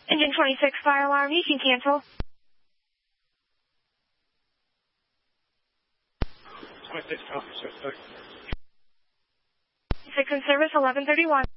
Engine 26 fire alarm, you can cancel. 26 officer, 6 in service, 1131.